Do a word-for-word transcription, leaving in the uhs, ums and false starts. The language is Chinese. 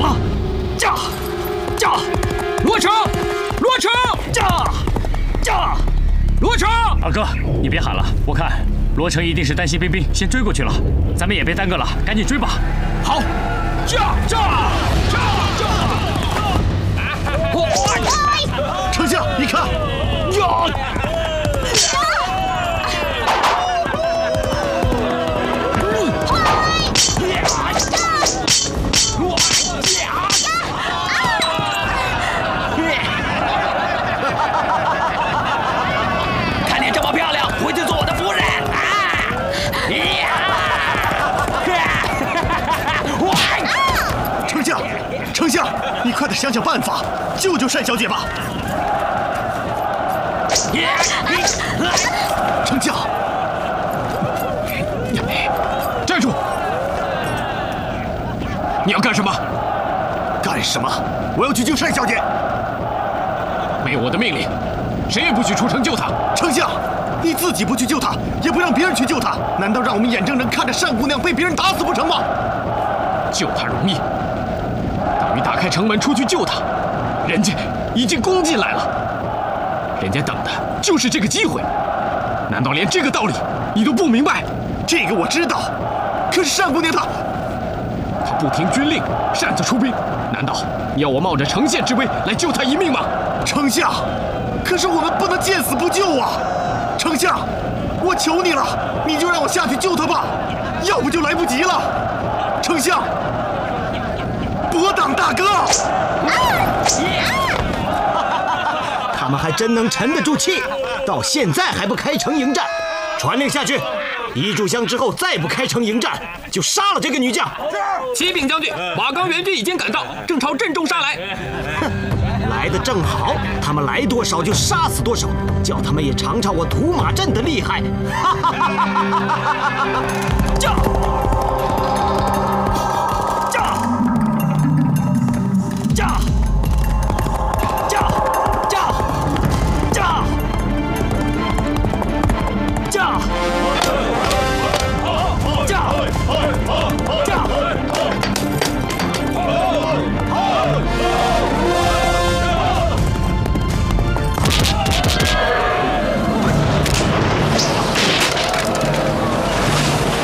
啊！驾！驾！ 罗成！罗成！ 驾！驾！ 罗成！ 二哥，你别喊了，我看罗成一定是担心冰冰先追过去了，咱们也别耽搁了，赶紧追吧。 好，驾！驾！驾！驾！ 丞相，你看， 呀！ 看你这么漂亮，回去做我的夫人啊！ 丞相，丞相，你快点想想办法，救救单小姐吧！丞相， 站住！你要干什么？ 干什么？我要去救单小姐。 没有我的命令，谁也不许出城救她。 丞相，你自己不去救她，也不让别人去救她，难道让我们眼睁睁看着单姑娘被别人打死不成吗？ 救她容易，等于打开城门出去救她，人家已经攻进来了，人家等的就是这个机会。难道连这个道理你都不明白？ 这个我知道，可是单姑娘她…… 她不听军令，擅自出兵，难道要我冒着城县之危来救她一命吗？ 丞相，可是我们不能见死不救啊！丞相，我求你了，你就让我下去救她吧，要不就来不及了。丞相，伯党大哥！ 他们还真能沉得住气，到现在还不开城迎战。传令下去，一炷香之后再不开城迎战，就杀了这个女将。 启禀将军，瓦岗援军已经赶到，正朝阵中杀来。 哼，来得正好，他们来多少就杀死多少，叫他们也尝尝我土马阵的厉害。哈哈哈哈哈！